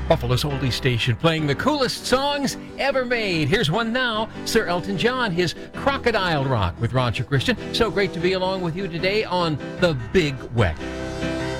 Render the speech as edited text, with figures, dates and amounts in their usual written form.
Buffalo's oldie station, playing the coolest songs ever made. Here's one now, Sir Elton John, his Crocodile Rock with Roger Christian. So great to be along with you today on The Big Weck.